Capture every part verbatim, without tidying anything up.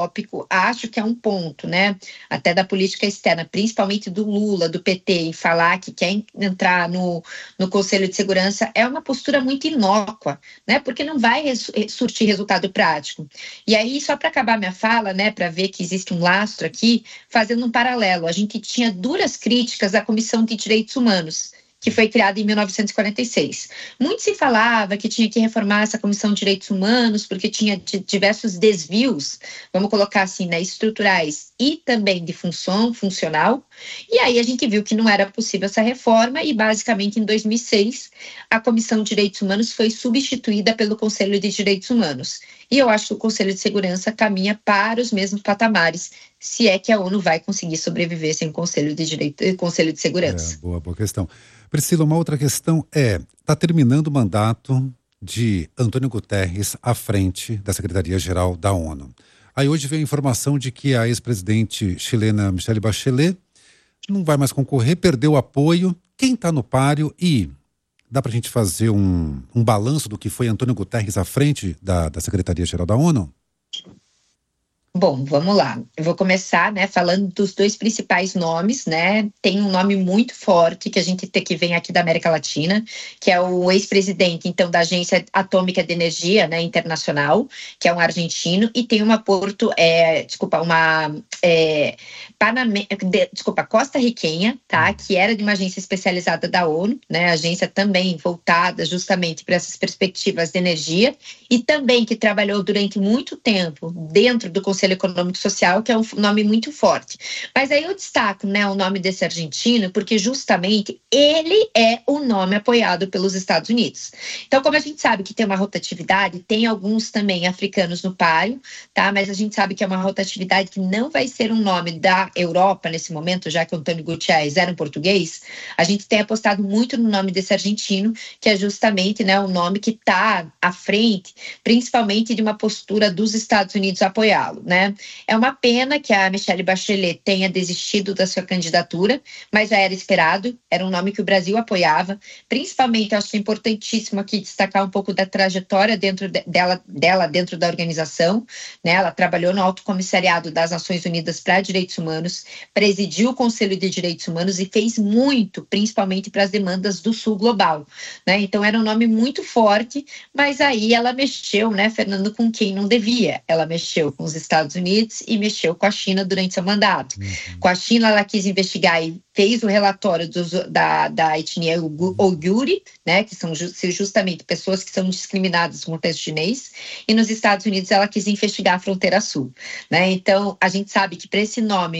utópico, acho que é um ponto, né, até da política externa, principalmente do Lula, do P T, em falar que quer entrar no, no Conselho de Segurança, é uma postura muito inócua, né, porque não vai res, surtir resultado prático. E aí, só para acabar minha fala, né, para ver que existe um lastro aqui, fazendo um paralelo, a gente tinha duras críticas à Comissão de Direitos Humanos, que foi criada em mil novecentos e quarenta e seis. Muito se falava que tinha que reformar essa Comissão de Direitos Humanos, porque tinha diversos desvios, vamos colocar assim, né, estruturais e também de função, funcional, e aí a gente viu que não era possível essa reforma, e basicamente em dois mil e seis, a Comissão de Direitos Humanos foi substituída pelo Conselho de Direitos Humanos. E eu acho que o Conselho de Segurança caminha para os mesmos patamares, se é que a ONU vai conseguir sobreviver sem o Conselho de, Direito, Conselho de Segurança. É, boa, boa questão. Priscila, uma outra questão é, está terminando o mandato de Antônio Guterres à frente da Secretaria-Geral da ONU. Aí hoje veio a informação de que a ex-presidente chilena Michelle Bachelet não vai mais concorrer, perdeu o apoio. Quem está no páreo e dá para a gente fazer um, um balanço do que foi Antônio Guterres à frente da, da Secretaria-Geral da ONU? Bom, vamos lá. Eu vou começar, né, falando dos dois principais nomes, né? Tem um nome muito forte que a gente tem, que vem aqui da América Latina, que é o ex-presidente, então, da Agência Atômica de Energia, né, Internacional, que é um argentino, e tem uma Porto, é, desculpa, uma é, Paname, de, desculpa, Costa-Riquenha, tá? Que era de uma agência especializada da ONU, né? Agência também voltada justamente para essas perspectivas de energia, e também que trabalhou durante muito tempo dentro do Conselho Econômico e Social, que é um nome muito forte. Mas aí eu destaco, né, o nome desse argentino, porque justamente ele é o nome apoiado pelos Estados Unidos. Então, como a gente sabe que tem uma rotatividade, tem alguns também africanos no páreo, tá? Mas a gente sabe que é uma rotatividade que não vai ser um nome da Europa nesse momento, já que o Antônio Guterres era um português. A gente tem apostado muito no nome desse argentino, que é justamente, né, o nome que está à frente, principalmente de uma postura dos Estados Unidos apoiá-lo, né? É uma pena que a Michelle Bachelet tenha desistido da sua candidatura, mas já era esperado, era um nome que o Brasil apoiava, principalmente, acho que é importantíssimo aqui destacar um pouco da trajetória dentro de, dela, dela dentro da organização, né? Ela trabalhou no Alto Comissariado das Nações Unidas para Direitos Humanos, presidiu o Conselho de Direitos Humanos e fez muito, principalmente para as demandas do Sul Global, né? Então era um nome muito forte, mas aí ela mexeu, né, Fernando, com quem não devia. Ela mexeu com os Estados Unidos e mexeu com a China durante seu mandato. Uhum. Com a China, ela quis investigar e fez o relatório dos, da, da etnia Uighur, né, que são justamente pessoas que são discriminadas no contexto chinês, e nos Estados Unidos ela quis investigar a fronteira sul, né? Então, a gente sabe que para esse nome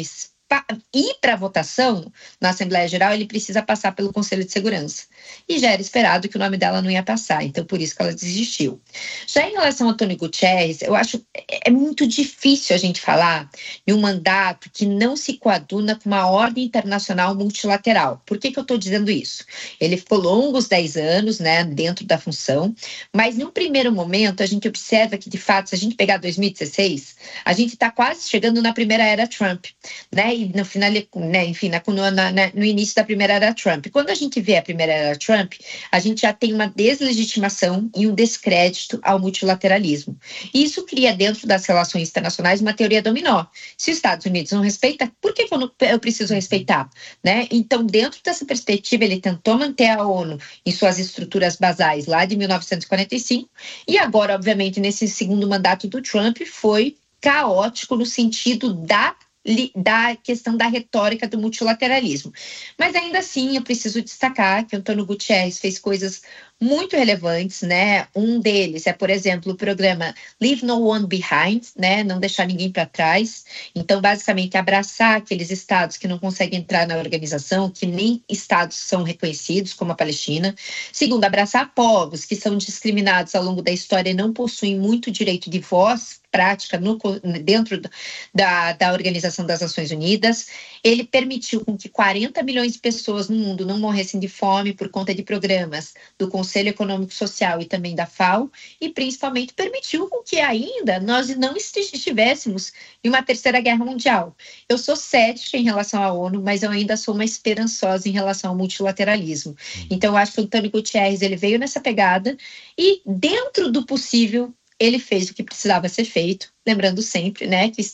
ir para a votação na Assembleia Geral, ele precisa passar pelo Conselho de Segurança. E já era esperado que o nome dela não ia passar, então por isso que ela desistiu. Já em relação a Antônio Guterres, eu acho é muito difícil a gente falar de um mandato que não se coaduna com uma ordem internacional multilateral. Por que que eu estou dizendo isso? Ele ficou longos dez anos, né, dentro da função, mas num primeiro momento a gente observa que, de fato, se a gente pegar dois mil e dezesseis, a gente está quase chegando na primeira era Trump, né, e no final, né, enfim, na, na, na, no início da primeira era Trump. Quando a gente vê a primeira era Trump, a gente já tem uma deslegitimação e um descrédito ao multilateralismo. E isso cria dentro das relações internacionais uma teoria dominó. Se os Estados Unidos não respeitam, por que eu, não, eu preciso respeitar? Né? Então, dentro dessa perspectiva, ele tentou manter a ONU em suas estruturas basais lá de mil novecentos e quarenta e cinco, e agora, obviamente, nesse segundo mandato do Trump, foi caótico no sentido da da questão da retórica do multilateralismo. Mas ainda assim, eu preciso destacar que Antônio Guterres fez coisas muito relevantes, né? Um deles é, por exemplo, o programa Leave No One Behind, né? Não deixar ninguém para trás. Então, basicamente, abraçar aqueles estados que não conseguem entrar na organização, que nem estados são reconhecidos, como a Palestina. Segundo, abraçar povos que são discriminados ao longo da história e não possuem muito direito de voz prática no, dentro da, da Organização das Nações Unidas. Ele permitiu com que quarenta milhões de pessoas no mundo não morressem de fome por conta de programas do Conselho Econômico Social e também da FAO, e principalmente permitiu com que ainda nós não estivéssemos em uma terceira guerra mundial. Eu sou cética em relação à ONU, mas eu ainda sou uma esperançosa em relação ao multilateralismo. Então, eu acho que o Antônio Guterres, ele veio nessa pegada e, dentro do possível, ele fez o que precisava ser feito, lembrando sempre, né, que